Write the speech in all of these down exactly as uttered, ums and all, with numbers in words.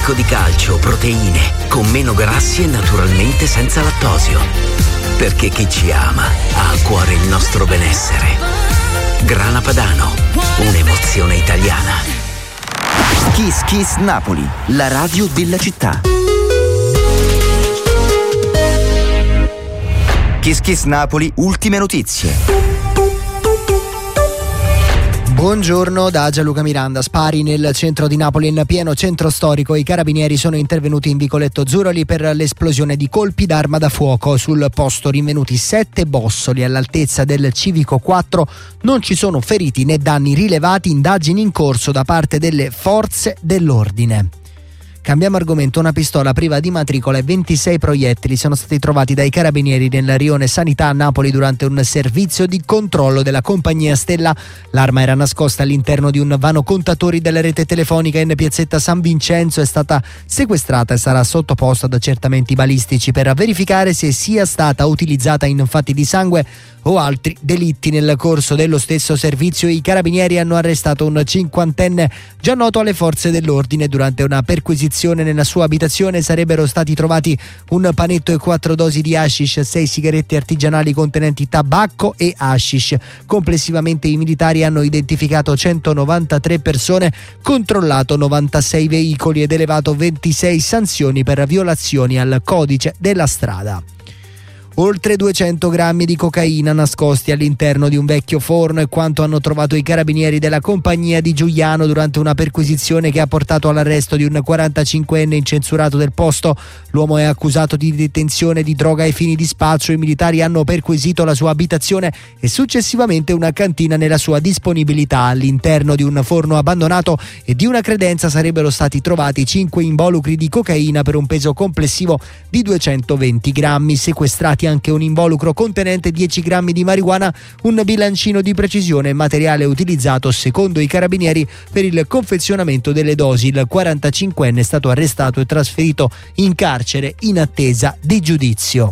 ricco di calcio, proteine, con meno grassi e naturalmente senza lattosio. Perché chi ci ama ha a cuore il nostro benessere. Grana Padano, un'emozione italiana. Kiss Kiss Napoli, la radio della città. Kiss Kiss Napoli, ultime notizie. Buongiorno da Gianluca Miranda. Spari nel centro di Napoli, in pieno centro storico. I carabinieri sono intervenuti in Vicoletto Zuroli per l'esplosione di colpi d'arma da fuoco. Sul posto rinvenuti sette bossoli all'altezza del Civico quattro. Non ci sono feriti né danni rilevati. Indagini in corso da parte delle forze dell'ordine. Cambiamo argomento. Una pistola priva di matricola e ventisei proiettili sono stati trovati dai carabinieri nel rione Sanità a Napoli durante un servizio di controllo della compagnia Stella. L'arma era nascosta all'interno di un vano contatori della rete telefonica in piazzetta San Vincenzo. È stata sequestrata e sarà sottoposta ad accertamenti balistici per verificare se sia stata utilizzata in fatti di sangue o altri delitti. Nel corso dello stesso servizio i carabinieri hanno arrestato un cinquantenne già noto alle forze dell'ordine. Durante una perquisizione nella sua abitazione sarebbero stati trovati un panetto e quattro dosi di hashish, sei sigarette artigianali contenenti tabacco e hashish. Complessivamente i militari hanno identificato centonovantatré persone, controllato novantasei veicoli ed elevato ventisei sanzioni per violazioni al codice della strada. Oltre duecento grammi di cocaina nascosti all'interno di un vecchio forno è quanto hanno trovato i carabinieri della compagnia di Giuliano durante una perquisizione che ha portato all'arresto di un quarantacinquenne incensurato del posto. L'uomo è accusato di detenzione di droga ai fini di spaccio. I militari hanno perquisito la sua abitazione e successivamente una cantina nella sua disponibilità. All'interno di un forno abbandonato e di una credenza sarebbero stati trovati cinque involucri di cocaina per un peso complessivo di duecentoventi grammi. Sequestrati anche un involucro contenente dieci grammi di marijuana, un bilancino di precisione e materiale utilizzato secondo i carabinieri per il confezionamento delle dosi. Il quarantacinquenne è stato arrestato e trasferito in carcere in attesa di giudizio.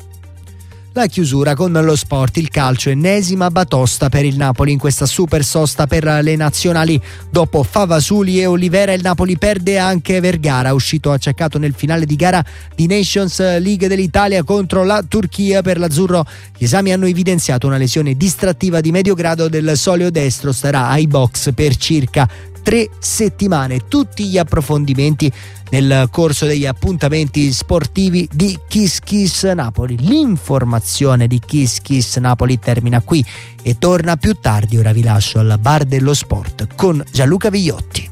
La chiusura con lo sport, il calcio, ennesima batosta per il Napoli in questa super sosta per le nazionali. Dopo Favasuli e Olivera il Napoli perde anche Vergara, uscito acciaccato nel finale di gara di Nations League dell'Italia contro la Turchia. Per l'azzurro gli esami hanno evidenziato una lesione distrattiva di medio grado del soleo destro, starà ai box per circa tre settimane. Tutti gli approfondimenti nel corso degli appuntamenti sportivi di Kiss Kiss Napoli. L'informazione di Kiss Kiss Napoli termina qui e torna più tardi. Ora vi lascio al bar dello sport con Gianluca Vigliotti.